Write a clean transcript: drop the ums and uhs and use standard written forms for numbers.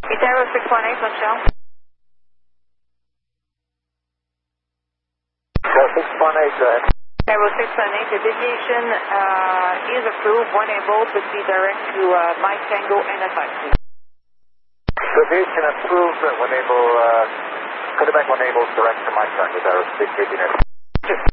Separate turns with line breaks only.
It's Aero 618, Michelle.
Aero 618, go ahead.
Aero 618, the deviation is approved when able to be direct to Mike Tango NFI.
Deviation approved when able, Quebec when able direct to Mike Tango, Aero 618.